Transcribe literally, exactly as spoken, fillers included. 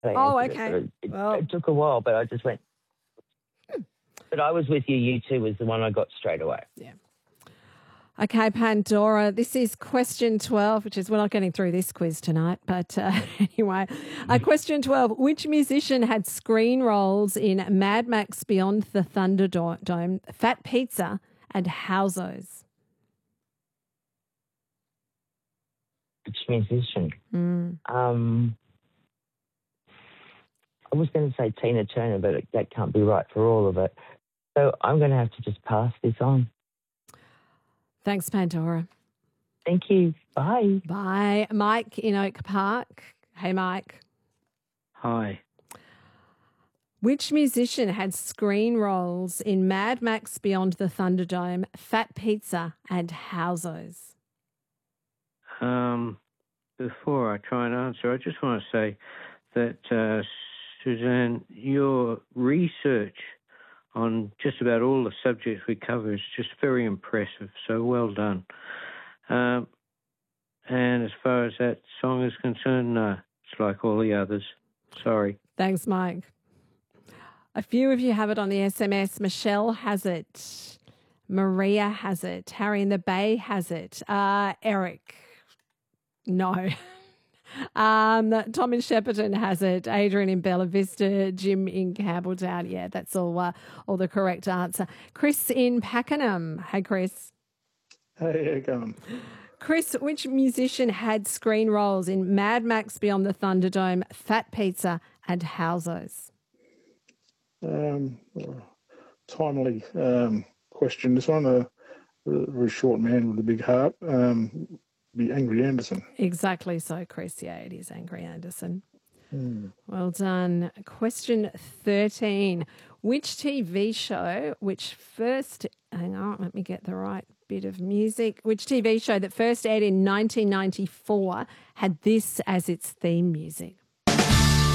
I Oh, answered okay. It, but it, it, Well, it took a while, but I just went. But I was with you. You two was the one I got straight away. yeah. Okay, Pandora, this is question twelve, which is, we're not getting through this quiz tonight, but uh, anyway. Uh, question twelve, which musician had screen roles in Mad Max Beyond the Thunderdome, Fat Pizza and Howzos? Which musician? Mm. Um, I was going to say Tina Turner, but it, that can't be right for all of it. So I'm going to have to just pass this on. Thanks, Pandora. Thank you. Bye. Bye. Mike in Oak Park. Hey, Mike. Hi. Which musician had screen roles in Mad Max Beyond the Thunderdome, Fat Pizza and Howzos? Um, before I try and answer, I just want to say that, uh, Suzanne, your research on just about all the subjects we cover is just very impressive. So well done. Um, and as far as that song is concerned, no, it's like all the others. Sorry. Thanks, Mike. A few of you have it on the S M S. Michelle has it. Maria has it. Harry in the Bay has it. Uh, Eric, no. Um, Tom in Shepparton has it. Adrian in Bella Vista. Jim in Campbelltown. Yeah, that's all. Uh, all the correct answer. Chris in Pakenham. Hey, Chris. Hey, how you going? Chris, which musician had screen roles in Mad Max Beyond the Thunderdome, Fat Pizza, and Howzos? Um, timely um, question. This one, a, a very short man with a big heart. Um, be Angry Anderson. Exactly so, Chris. Yeah, it is Angry Anderson. Mm. Well done. Question thirteen. Which T V show, which first, hang on, let me get the right bit of music. Which T V show that first aired in nineteen ninety-four had this as its theme music?